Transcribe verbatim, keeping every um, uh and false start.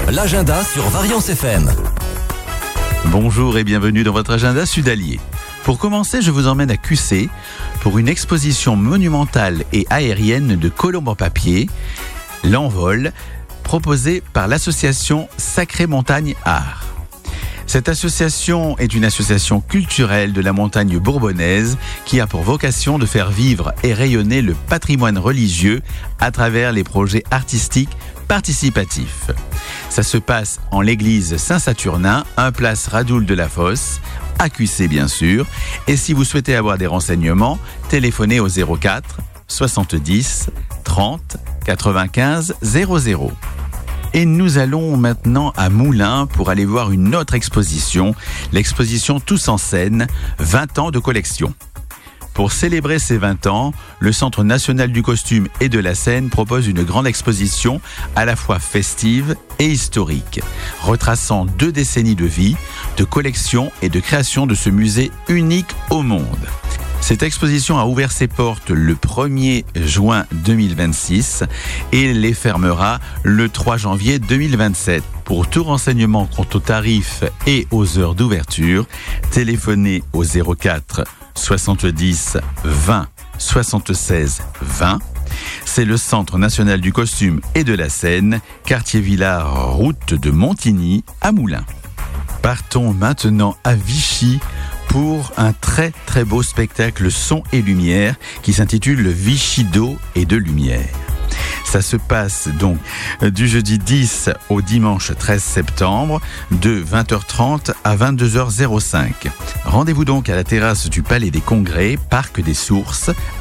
L'agenda sur Variance F M. Bonjour et bienvenue dans votre agenda sudalier. Pour commencer, je vous emmène à Q C pour une exposition monumentale et aérienne de colombes en papier, l'Envol, proposée par l'association Sacrée Montagne Art. Cette association est une association culturelle de la montagne bourbonnaise qui a pour vocation de faire vivre et rayonner le patrimoine religieux à travers les projets artistiques participatifs. Ça se passe en l'église Saint-Saturnin, un place Radoul de la Fosse, à Q C bien sûr. Et si vous souhaitez avoir des renseignements, téléphonez au zéro quatre soixante-dix trente quatre-vingt-quinze zéro zéro. Et nous allons maintenant à Moulins pour aller voir une autre exposition, l'exposition Tous en scène, vingt ans de collection. Pour célébrer ces vingt ans, le Centre national du costume et de la scène propose une grande exposition à la fois festive et historique, retraçant deux décennies de vie, de collection et de création de ce musée unique au monde. Cette exposition a ouvert ses portes le premier juin deux mille vingt-six et les fermera le trois janvier deux mille vingt-sept. Pour tout renseignement quant aux tarifs et aux heures d'ouverture, téléphonez au zéro quatre soixante-dix vingt soixante-seize vingt. C'est le Centre national du costume et de la scène, quartier Villard, route de Montigny à Moulins. Partons maintenant à Vichy pour un très très beau spectacle son et lumière qui s'intitule Vichy d'eau et de lumière. Ça se passe donc du jeudi dix au dimanche treize septembre de vingt heures trente à vingt-deux heures cinq. Rendez-vous donc à la terrasse du Palais des Congrès, Parc des Sources,